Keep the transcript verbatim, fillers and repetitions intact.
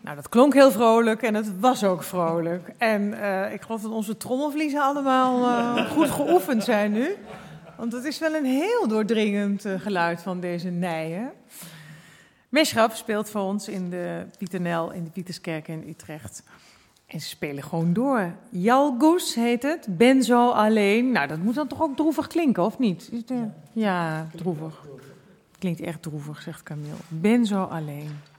Nou, dat klonk heel vrolijk en het was ook vrolijk. En uh, ik geloof dat onze trommelvliezen allemaal uh, goed geoefend zijn nu. Want het is wel een heel doordringend uh, geluid van deze nijen. Meschap speelt voor ons in de Pieternel in de Pieterskerk in Utrecht. En ze spelen gewoon door. Jalgoes heet het. Ben zo alleen. Nou, dat moet dan toch ook droevig klinken, of niet? Is het, uh... Ja, droevig. Klinkt echt droevig, zegt Camille. Ben zo alleen.